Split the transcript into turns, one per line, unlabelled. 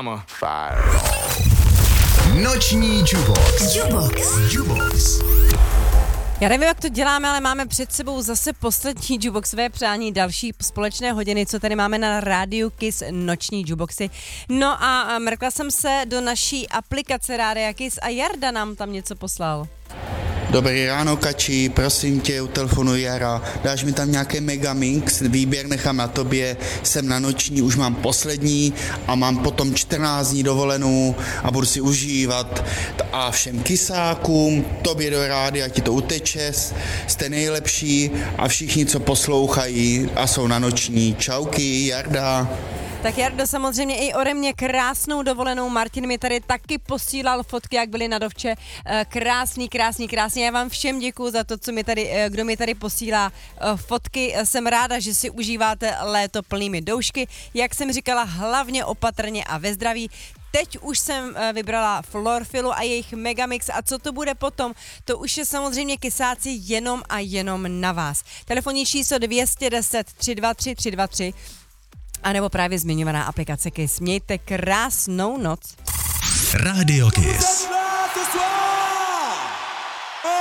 kámo.
Noční Jubox.
Já nevím, jak to děláme, ale máme před sebou zase poslední Juboxové přání, další společné hodiny, co tady máme na rádiu Kiss noční Juboxy. No a mrkla jsem se do naší aplikace Rádia Kiss a Jarda nám tam něco poslal.
Dobrý ráno, Kači, prosím tě, u telefonu Jara, dáš mi tam nějaký megamix, výběr nechám na tobě, jsem na noční, už mám poslední a mám potom 14 dní dovolenou a budu si užívat a všem kysákům, tobě do rádia, ti to uteče, jste nejlepší a všichni, co poslouchají a jsou na noční, čauky, Jarda.
Tak Jardo, samozřejmě i ode mě krásnou dovolenou. Martin mi tady taky posílal fotky, jak byly na dovče. Krásný. Já vám všem děkuju za to, kdo mi tady posílá fotky. Jsem ráda, že si užíváte léto plnými doušky. Jak jsem říkala, hlavně opatrně a ve zdraví. Teď už jsem vybrala Florfilu a jejich Megamix a co to bude potom, to už je samozřejmě kysáci jenom a jenom na vás. Telefonní číslo 210 323 323 a nebo právě zmiňovaná aplikace Kiss. Mějte krásnou noc.
Rádio Kiss.